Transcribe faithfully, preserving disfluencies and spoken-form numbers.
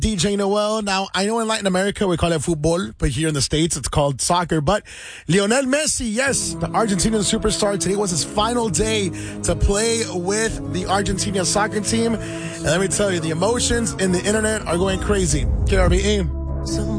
D J Noel. Now, I know in Latin America we call it football, but here in the States it's called soccer. But Lionel Messi, yes, the Argentinian superstar, today was his final day to play with the Argentina soccer team. And let me tell you, the emotions in the internet are going crazy. K R B E.